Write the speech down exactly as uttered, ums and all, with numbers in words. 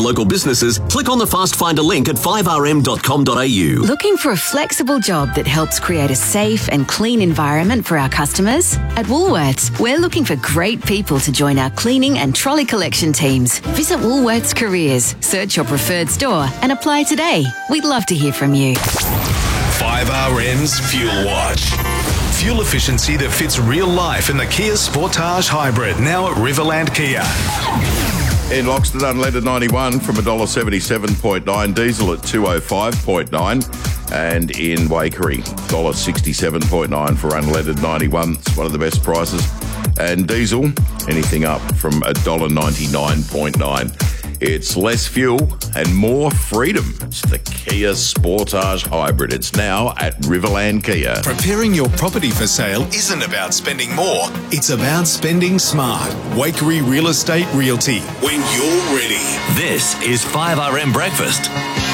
local businesses, click on the Fast Finder link at five r m dot com dot a u. Looking for a flexible job that helps create a safe and clean environment for our customers? At Woolworths, we're looking for great people to join our cleaning and trolley collection teams. Visit Woolworths Careers, search your preferred store and apply today. We'd love to hear from you. five R M's Fuel Watch. Fuel efficiency that fits real life in the Kia Sportage Hybrid, now at Riverland Kia. In Loxton, unleaded ninety-one from one dollar seventy-seven point nine, diesel at two oh five point nine, and in Waikerie, one dollar sixty-seven point nine for unleaded ninety-one. It's one of the best prices. And diesel, anything up from one dollar ninety-nine point nine. It's less fuel and more freedom. It's the Kia Sportage Hybrid. It's now at Riverland Kia. Preparing your property for sale isn't about spending more. It's about spending smart. Waikerie Real Estate Realty. When you're ready. This is five R M Breakfast.